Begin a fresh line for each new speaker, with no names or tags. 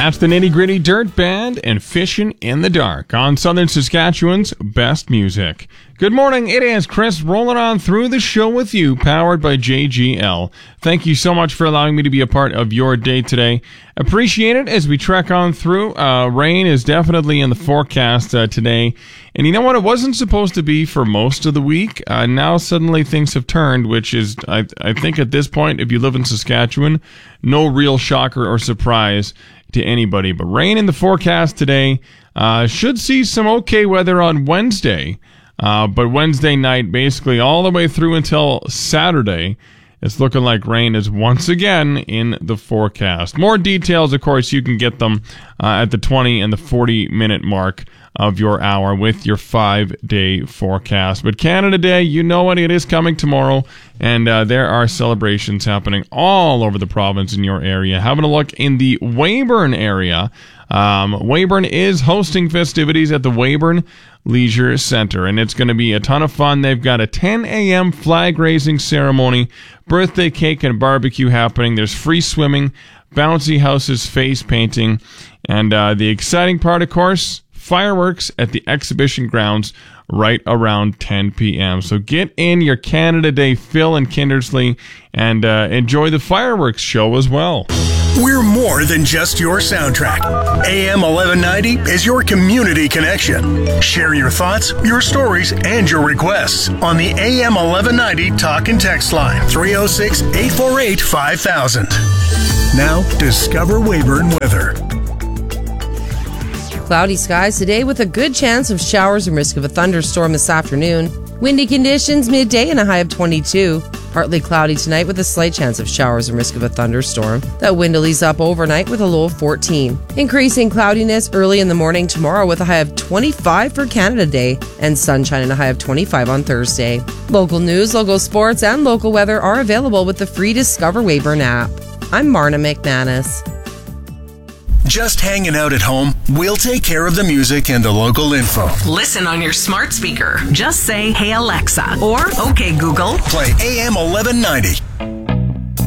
That's the Nitty Gritty Dirt Band and Fishing in the Dark on Southern Saskatchewan's best music. Good morning, it is Chris rolling on through the show with you, powered by JGL. Thank you so much for allowing me to be a part of your day today. Appreciate it as we trek on through. Rain is definitely in the forecast today. And you know what? It wasn't supposed to be for most of the week. Now suddenly things have turned, which is, I think at this point, if you live in Saskatchewan, no real shocker or surprise to anybody. But rain in the forecast today. Should see some okay weather on Wednesday. But Wednesday night, basically all the way through until Saturday, it's looking like rain is once again in the forecast. More details, of course, you can get them at the 20 and the 40-minute mark of your hour with your 5-day forecast. But Canada Day, you know what, it is coming tomorrow, and there are celebrations happening all over the province in your area. Having a look in the Weyburn area, Weyburn is hosting festivities at the Weyburn Leisure Center, and it's going to be a ton of fun. They've got a 10 a.m. flag raising ceremony, birthday cake and barbecue happening. There's free swimming, bouncy houses, face painting, and the exciting part, of course, fireworks at the exhibition grounds right around 10 p.m. So get in your Canada Day fill in Kindersley and enjoy the fireworks show as well.
We're more than just your soundtrack. AM 1190 is your community connection. Share your thoughts, your stories, and your requests on the AM 1190 talk and text line 306-848-5000. Now, discover Weyburn weather.
Cloudy skies today with a good chance of showers and risk of a thunderstorm this afternoon. Windy conditions midday and a high of 22. Partly cloudy tonight with a slight chance of showers and risk of a thunderstorm. That wind will ease up overnight with a low of 14. Increasing cloudiness early in the morning tomorrow with a high of 25 for Canada Day and sunshine and a high of 25 on Thursday. Local news, local sports, and local weather are available with the free Discover Weyburn app. I'm Marna McManus.
Just hanging out at home? We'll take care of the music and the local info.
Listen on your smart speaker. Just say, "Hey Alexa," or "Okay Google."
Play AM 1190.